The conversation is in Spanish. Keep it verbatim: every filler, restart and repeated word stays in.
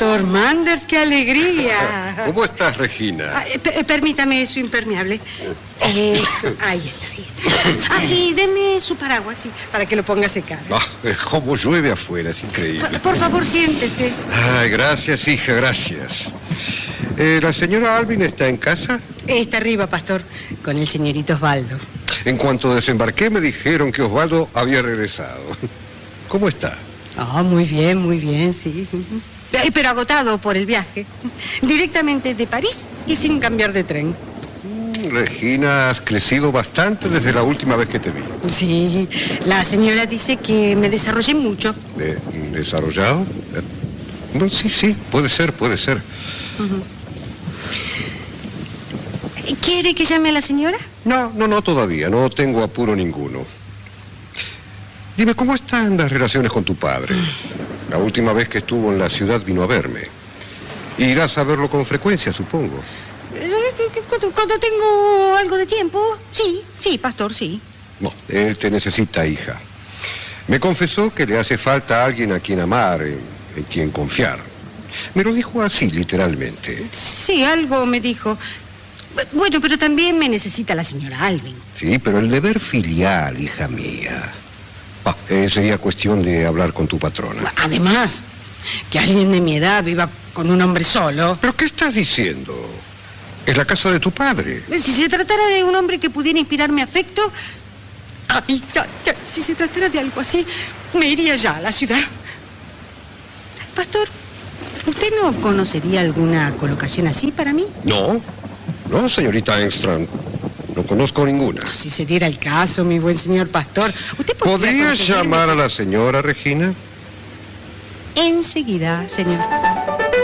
Pastor Manders, qué alegría. ¿Cómo estás, Regina? Ah, eh, permítame su impermeable. Eso, ahí está, ahí está. Ah, y deme su paraguas, sí, para que lo ponga a secar. Ah, cómo llueve afuera, es increíble. Por, por favor, siéntese. Ay, gracias, hija, gracias. Eh, ¿La señora Alvin está en casa? Está arriba, Pastor, con el señorito Osvaldo. En cuanto desembarqué me dijeron que Osvaldo había regresado. ¿Cómo está? Ah, muy bien, muy bien, sí. Eh, Pero agotado por el viaje. Directamente de París y sin cambiar de tren. Mm, Regina, has crecido bastante desde la última vez que te vi. Sí, la señora dice que me desarrollé mucho. ¿De- ¿Desarrollado? Eh, No, sí, sí, puede ser, puede ser. Uh-huh. ¿Quiere que llame a la señora? No, no, no todavía, no tengo apuro ninguno. Dime, ¿cómo están las relaciones con tu padre? La última vez que estuvo en la ciudad vino a verme. Irás a verlo con frecuencia, supongo. Eh, Cuando, cuando tengo algo de tiempo, sí, sí, Pastor, sí. No, él te necesita, hija. Me confesó que le hace falta alguien a quien amar, en, en quien confiar. Me lo dijo así, literalmente. Sí, algo me dijo. Bueno, pero también me necesita la señora Alvin. Sí, pero el deber filial, hija mía. Ah, eh, sería cuestión de hablar con tu patrona. Además, que alguien de mi edad viva con un hombre solo. ¿Pero qué estás diciendo? Es la casa de tu padre. Si se tratara de un hombre que pudiera inspirarme afecto... Ay, ya, ya, si se tratara de algo así, me iría ya a la ciudad. Pastor, ¿usted no conocería alguna colocación así para mí? No, no, señorita Engström. No conozco ninguna. Si se diera el caso, mi buen señor Pastor, ¿usted podría ¿Podrías conseguirme- llamar a la señora Regina? Enseguida, señor.